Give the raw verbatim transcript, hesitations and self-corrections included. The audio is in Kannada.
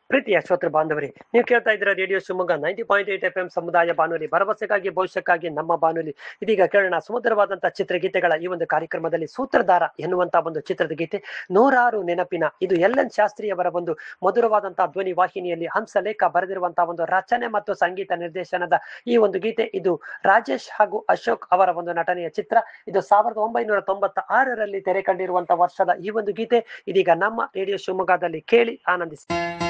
ಪ್ರೀತಿಯ ಶ್ರೋತೃ ಬಾಂಧವರೇ, ನೀವು ಕೇಳ್ತಾ ಇದ್ದೀರಾ radio Shivamogga ninety point eight F M ಸಮುದಾಯ ಬಾನುಲಿ, ಭರವಸೆಗಾಗಿ ಭವಿಷ್ಯಕ್ಕಾಗಿ ನಮ್ಮ ಬಾನುಲಿ. ಇದೀಗ ಕೇಳೋಣ ಸುಮಧುರವಾದಂತಹ ಚಿತ್ರಗೀತೆಗಳ ಈ ಒಂದು ಕಾರ್ಯಕ್ರಮದಲ್ಲಿ ಸೂತ್ರಧಾರ ಎನ್ನುವಂತಹ ಒಂದು ಚಿತ್ರದ ಗೀತೆ, ನೂರಾರು ನೆನಪಿನ. ಇದು ಎಲ್ ಎನ್ ಶಾಸ್ತ್ರಿಯವರ ಒಂದು ಮಧುರವಾದಂತಹ ಧ್ವನಿ ವಾಹಿನಿಯಲ್ಲಿ ಹಂಸಲೇಖ ಬರೆದಿರುವಂತಹ ಒಂದು ರಚನೆ ಮತ್ತು ಸಂಗೀತ ನಿರ್ದೇಶನದ ಈ ಒಂದು ಗೀತೆ. ಇದು ರಾಜೇಶ್ ಹಾಗೂ ಅಶೋಕ್ ಅವರ ಒಂದು ನಟನೆಯ ಚಿತ್ರ. ಇದು ಸಾವಿರದ ಒಂಬೈನೂರ ತೊಂಬತ್ತ ಆರರಲ್ಲಿ ತೆರೆ ಕಂಡಿರುವಂತಹ ವರ್ಷದ ಈ ಒಂದು ಗೀತೆ ಇದೀಗ ನಮ್ಮ ರೇಡಿಯೋ ಶಿವಮೊಗ್ಗದಲ್ಲಿ ಕೇಳಿ ಆನಂದಿಸಿ.